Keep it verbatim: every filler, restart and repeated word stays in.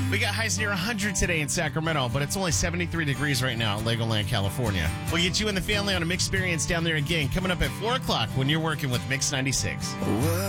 We got highs near one hundred today in Sacramento, but it's only seventy-three degrees right now in Legoland, California. We'll get you and the family on a mix experience down there again coming up at four o'clock when you're working with Mix ninety-six.